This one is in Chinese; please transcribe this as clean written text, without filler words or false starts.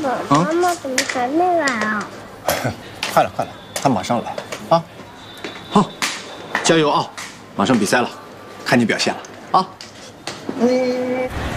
爸，妈妈怎么还没来啊？ 快了，他马上来啊！好，加油啊！马上比赛了，看你表现了啊！